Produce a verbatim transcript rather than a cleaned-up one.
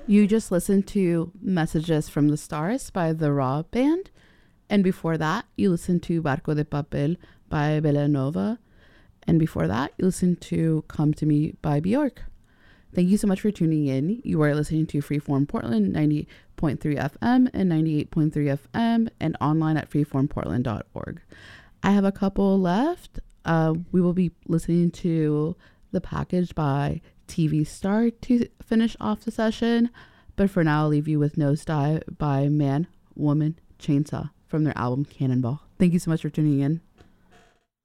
You just listened to Messages from the Stars by the Raw Band. And before that, you listened to Barco de Papel by Belanova. And before that, you listened to Come to Me by Bjork. Thank you so much for tuning in. You are listening to Freeform Portland ninety point three F M and ninety-eight point three F M and online at freeform portland dot org. I have a couple left. Uh, we will be listening to The Package by T V Star to finish off the session. But for now, I'll leave you with Nosedive by Man, Woman, Chainsaw from their album Cannonball. Thank you so much for tuning in.